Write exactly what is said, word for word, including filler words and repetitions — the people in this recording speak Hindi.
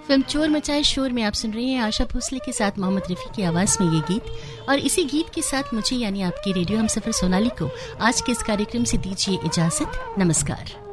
फिल्म चोर मचाए शोर में आप सुन रहे हैं आशा भोसले के साथ मोहम्मद रफ़ी की आवाज़ में ये गीत। और इसी गीत के साथ मुझे यानी आपकी रेडियो हमसफर सोनाली को आज के इस कार्यक्रम से दीजिए इजाज़त। नमस्कार।